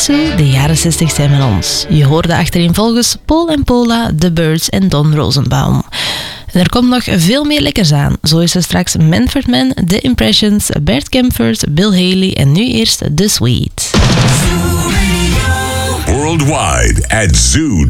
Sue, de jaren 60 zijn met ons. Je hoorde achtereenvolgens Paul en Paula, The Byrds en Don Rosenbaum. En er komt nog veel meer lekkers aan. Zo is er straks Manfred Mann, The Impressions, Bert Kaempfert, Bill Haley en nu eerst The Sweet. Worldwide at zoo.nl